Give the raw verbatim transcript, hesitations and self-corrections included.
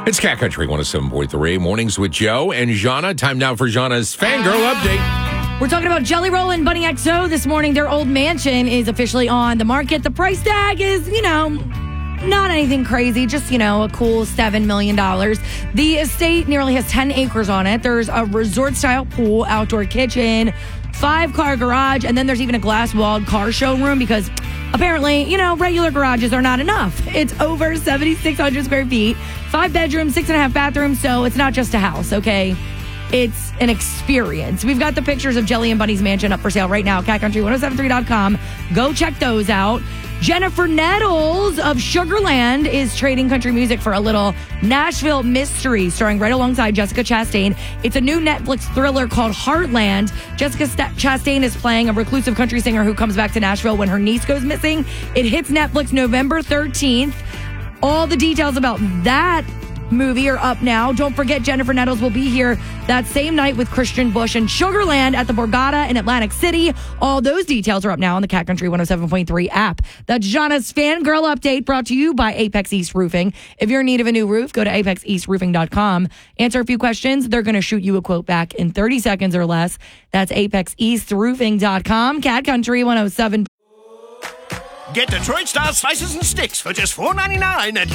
It's Cat Country one oh seven point three. Mornings with Joe and Jana. Time now for Jana's Fangirl Update. We're talking about Jelly Roll and Bunny X O this morning. Their old mansion is officially on the market. The price tag is, you know, not anything crazy, just, you know, a cool seven million dollars. The estate nearly has ten acres on it. There's a resort-style pool, outdoor kitchen, five-car garage, and then there's even a glass-walled car showroom because apparently, you know, regular garages are not enough. It's over seventy-six hundred square feet, five bedrooms, six and a half bathrooms, so it's not just a house, okay? It's an experience. We've got the pictures of Jelly and Bunny's mansion up for sale right now, cat country ten seventy-three dot com. Go check those out. Jennifer Nettles of Sugarland is trading country music for a little Nashville mystery starring right alongside Jessica Chastain. It's a new Netflix thriller called Heartland. Jessica Chastain is playing a reclusive country singer who comes back to Nashville when her niece goes missing. It hits Netflix November thirteenth. All the details about that movie are up now. Don't forget, Jennifer Nettles will be here that same night with Christian Bush and Sugarland at the Borgata in Atlantic City. All those details are up now on the Cat Country one oh seven point three app. That's Jana's Fangirl Update brought to you by Apex East Roofing. If you're in need of a new roof, go to apex east roofing dot com. Answer a few questions. They're going to shoot you a quote back in thirty seconds or less. That's apex east roofing dot com. Cat Country one oh seven. Get Detroit-style slices and sticks for just four ninety-nine at